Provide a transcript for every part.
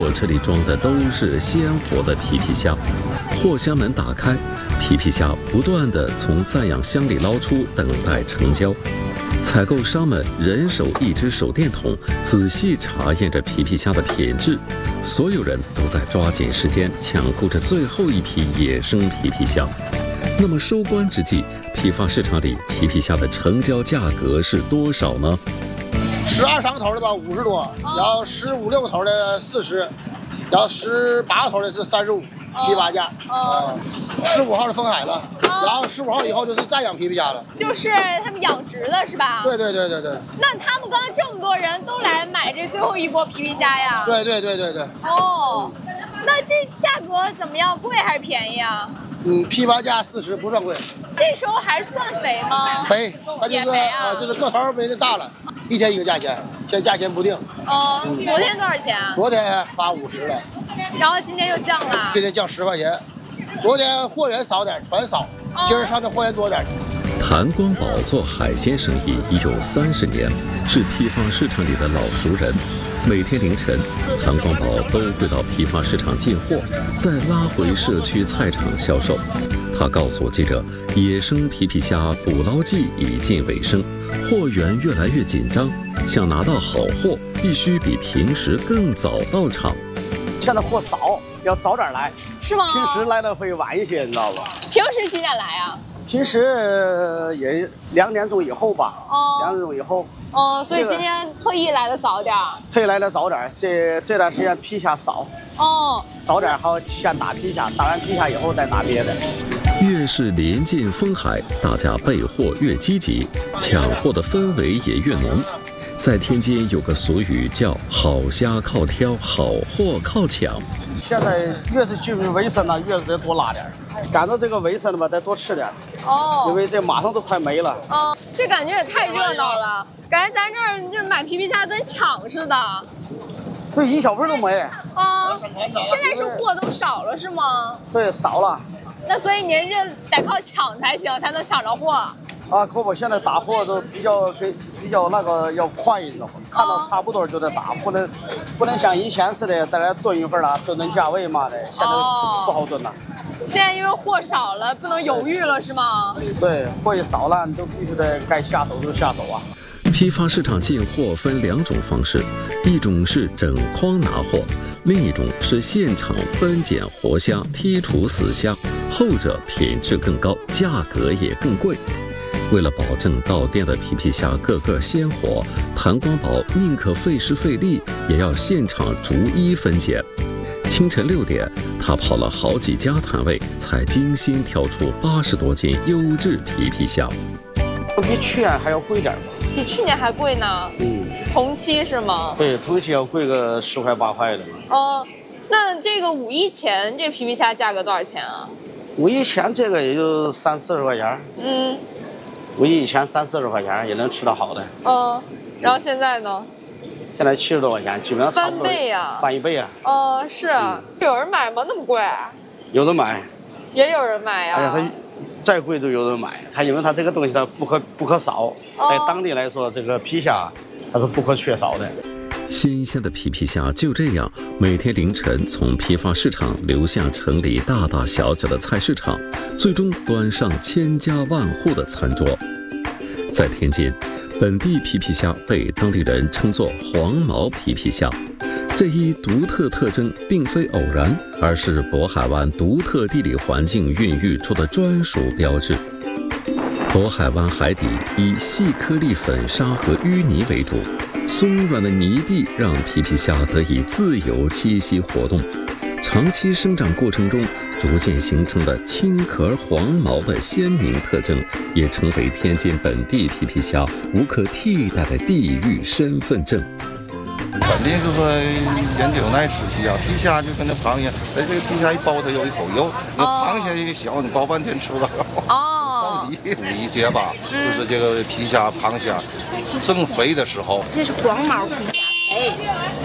我这里装的都是鲜活的皮皮虾，货箱门打开，皮皮虾不断地从暂养箱里捞出，等待成交。采购商们人手一只手电筒，仔细查验着皮皮虾的品质。所有人都在抓紧时间抢购着最后一批野生皮皮虾。那么收官之际，批发市场里皮皮虾的成交价格是多少呢 ？12、13个头的吧，50多；然后15、16个头的40，然后18个头的是35，批发价。15号是分海了，然后15号以后就是暂养皮皮虾了， 就是他们养殖的是吧？ 对。 那他们刚刚这么多人都来买这最后一波皮皮虾呀？ 对。 哦，那这价格怎么样？贵还是便宜啊？ 批发价40，不算贵。 这时候还算肥吗？ 肥，它就是就是个头没那大了，一天一个价钱，现在价钱不定。 昨天多少钱啊？ 昨天发50了， 然后今天又降了。 今天降10块钱。昨天货源少点，船少，今儿上的货源多点。 谭光宝做海鲜生意已有30年，是批发市场里的老熟人。每天凌晨，谭光宝都会到批发市场进货，再拉回社区菜场销售。他告诉记者，野生皮皮虾捕捞季已近尾声，货源越来越紧张，想拿到好货，必须比平时更早到场。 现在货少，要早点来， 是吗？ 平时来的会晚一些，你知道吧？ 平时几点来啊？ 平时也2点钟以后吧。2点钟以后。 所以今天特意来的早点。 特意来的早点，这段时间皮虾少。早点好先打皮虾，打完皮虾以后再打别的。 越是临近封海，大家备货越积极，抢货的氛围也越浓。在天津有个俗语叫“好虾靠挑，好货靠抢”。 现在越是进入尾声了，越是得多拉点，赶到这个尾声了吧，得多吃点。因为这马上都快没了。 这感觉也太热闹了，感觉咱这儿就是买皮皮虾跟抢似的。 对，1小份都没。 现在是货都少了是吗？ 对，少了。 那所以您这得靠抢才行，才能抢着货。 可不，现在打货都比较那个要快，你知道吗？看到差不多就得打，不能像以前似的在那炖一份了，炖价位嘛的，现在不好炖了。 现在因为货少了，不能犹豫了是吗？ 对，货一少了，你都必须得该下手就下手啊。 批发市场进货分2种方式，一种是整筐拿货，另一种是现场分拣活虾，剔除死虾，后者品质更高，价格也更贵。为了保证到店的皮皮虾个个鲜活，谭光宝宁可费时费力，也要现场逐一分拣。清晨6点，他跑了好几家摊位，才精心挑出80多斤优质皮皮虾。 比去年还要贵点吧？ 比去年还贵呢？同期是吗？ 对，同期要贵个10块8块的。 那这个5一前这皮皮虾价格多少钱啊 ？5一前这个也就30、40块钱。5一以前30、40块钱也能吃到好的。 然后现在呢？ 现在70多块钱，基本上翻倍呀， 翻1倍啊。 是啊，有人买吗？那么贵？ 有人买， 也有人买呀。 哎呀，它再贵都有人买，它因为它这个东西它不可少，在当地来说，这个皮虾它是不可缺少的。 新鲜的皮皮虾就这样每天凌晨从批发市场流向城里大大小小的菜市场，最终端上千家万户的餐桌。在天津，本地皮皮虾被当地人称作黄毛皮皮虾，这一独特特征并非偶然，而是渤海湾独特地理环境孕育出的专属标志。渤海湾海底以细颗粒粉沙和淤泥为主，松软的泥地让皮皮虾得以自由栖息活动，长期生长过程中逐渐形成的青壳黄毛的鲜明特征，也成为天津本地皮皮虾无可替代的地域身份证。 本地就说人就有爱吃皮虾，皮虾就跟那螃蟹，这个皮虾一剥它有一口油，那螃蟹一小，你剥半天吃不到。着急5一节吧，就是这个皮虾、螃蟹正肥的时候。 这是黄毛皮虾肥。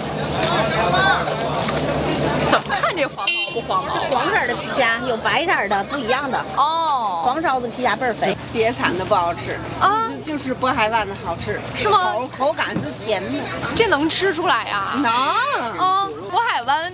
怎么看这黄毛不黄毛？ 黄色的皮虾有白色的，不一样的。黄烧的皮虾倍儿肥，别产的不好吃就是渤海湾的好吃， 是吗？ 口感是甜的， 这能吃出来呀？ 能。 渤海湾